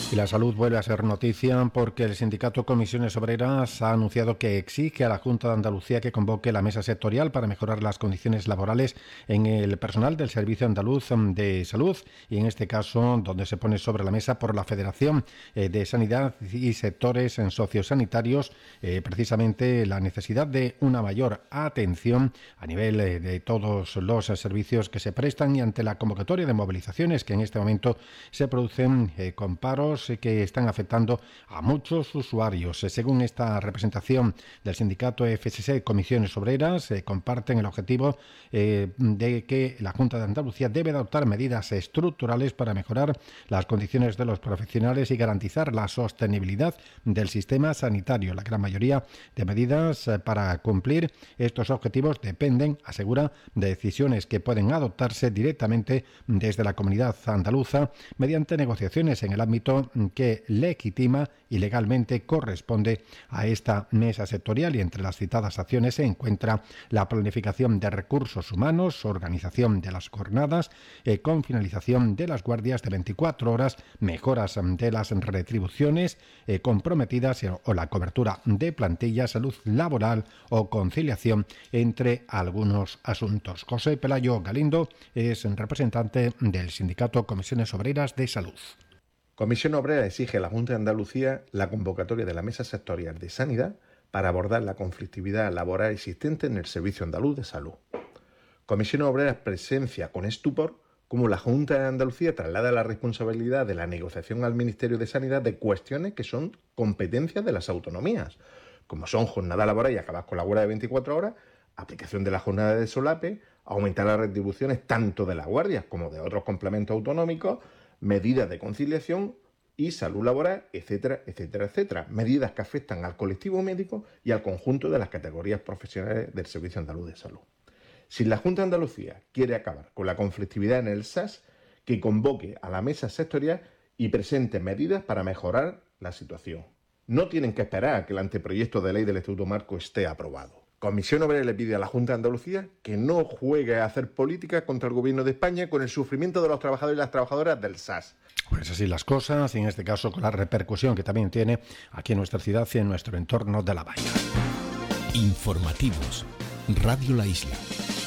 Y la salud vuelve a ser noticia porque el sindicato Comisiones Obreras ha anunciado que exige a la Junta de Andalucía que convoque la mesa sectorial para mejorar las condiciones laborales en el personal del Servicio Andaluz de Salud, y en este caso donde se pone sobre la mesa por la Federación de Sanidad y sectores sociosanitarios precisamente la necesidad de una mayor atención a nivel de todos los servicios que se prestan, y ante la convocatoria de movilizaciones que en este momento se producen con paros que están afectando a muchos usuarios. Según esta representación del sindicato FSC Comisiones Obreras, comparten el objetivo de que la Junta de Andalucía debe adoptar medidas estructurales para mejorar las condiciones de los profesionales y garantizar la sostenibilidad del sistema sanitario. La gran mayoría de medidas para cumplir estos objetivos dependen, asegura, de decisiones que pueden adoptarse directamente desde la comunidad andaluza mediante negociaciones en el ámbito que legitima y legalmente corresponde a esta mesa sectorial, y entre las citadas acciones se encuentra la planificación de recursos humanos, organización de las jornadas con finalización de las guardias de 24 horas, mejoras de las retribuciones comprometidas o la cobertura de plantilla, salud laboral o conciliación, entre algunos asuntos. José Pelayo Galindo es representante del sindicato Comisiones Obreras de Salud. Comisión Obrera exige a la Junta de Andalucía la convocatoria de la Mesa Sectorial de Sanidad para abordar la conflictividad laboral existente en el Servicio Andaluz de Salud. Comisión Obrera presencia con estupor cómo la Junta de Andalucía traslada la responsabilidad de la negociación al Ministerio de Sanidad de cuestiones que son competencias de las autonomías, como son jornada laboral y acabar con la guardia de 24 horas, aplicación de la jornada de solape, aumentar las retribuciones tanto de las guardias como de otros complementos autonómicos, medidas de conciliación y salud laboral, etcétera, etcétera, etcétera. Medidas que afectan al colectivo médico y al conjunto de las categorías profesionales del Servicio Andaluz de Salud. Si la Junta de Andalucía quiere acabar con la conflictividad en el SAS, que convoque a la mesa sectorial y presente medidas para mejorar la situación. No tienen que esperar a que el anteproyecto de ley del Estatuto Marco esté aprobado. Comisión Obrera le pide a la Junta de Andalucía que no juegue a hacer política contra el Gobierno de España con el sufrimiento de los trabajadores y las trabajadoras del SAS. Pues así las cosas, y en este caso con la repercusión que también tiene aquí en nuestra ciudad y en nuestro entorno de La Bahía. Informativos. Radio La Isla.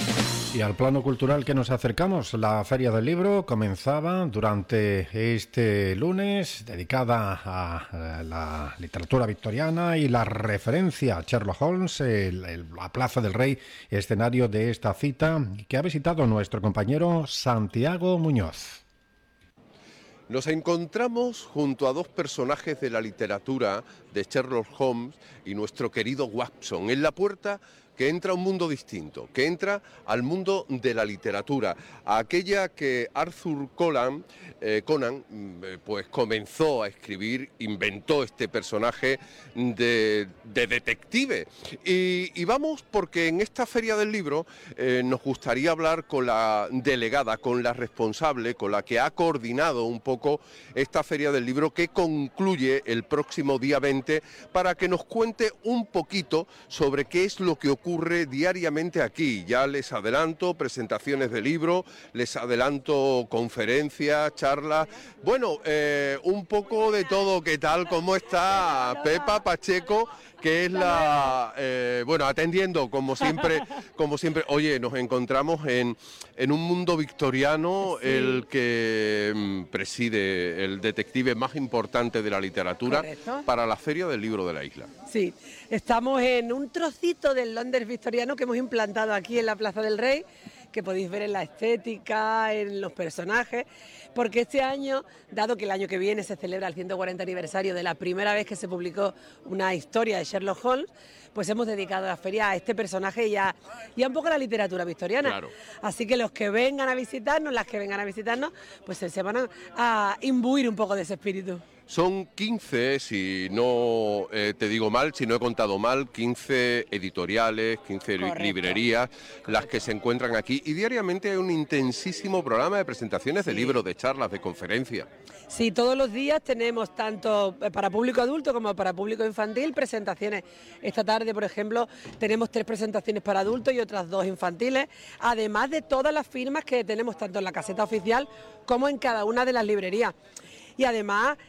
Y al plano cultural que nos acercamos, la Feria del Libro comenzaba durante este lunes, dedicada a la literatura victoriana y la referencia a Sherlock Holmes, la Plaza del Rey, escenario de esta cita que ha visitado nuestro compañero Santiago Muñoz. Nos encontramos junto a dos personajes de la literatura de Sherlock Holmes y nuestro querido Watson, en la puerta que entra a un mundo distinto, que entra al mundo de la literatura, a aquella que Arthur Conan pues comenzó a escribir, inventó este personaje de detective. Y vamos porque en esta Feria del Libro nos gustaría hablar con la delegada, con la responsable, con la que ha coordinado un poco esta Feria del Libro, que concluye el próximo día 20, para que nos cuente un poquito sobre qué es lo que ocurre diariamente aquí. Ya les adelanto presentaciones de libro, les adelanto conferencias, charlas, bueno, un poco de todo. ¿Qué tal? ¿Cómo está Pepa Pacheco? Que es la, atendiendo como siempre. Oye, nos encontramos en un mundo victoriano, sí. El que preside el detective más importante de la literatura. Correcto. Para la Feria del Libro de la Isla. Sí, estamos en un trocito del Londres victoriano que hemos implantado aquí en la Plaza del Rey, que podéis ver en la estética, en los personajes, porque este año, dado que el año que viene se celebra el 140 aniversario de la primera vez que se publicó una historia de Sherlock Holmes, pues hemos dedicado la feria a este personaje y a un poco a la literatura victoriana. Claro. Así que los que vengan a visitarnos, las que vengan a visitarnos, pues se van a imbuir un poco de ese espíritu. Son 15, si no te digo mal, si no he contado mal, 15 editoriales, 15 librerías, las que se encuentran aquí. Y diariamente hay un intensísimo programa de presentaciones de libros, de charlas, de conferencias. Sí, todos los días tenemos, tanto para público adulto como para público infantil, presentaciones. Esta tarde, por ejemplo, tenemos 3 presentaciones para adultos y otras 2 infantiles, además de todas las firmas que tenemos tanto en la caseta oficial como en cada una de las librerías. Y además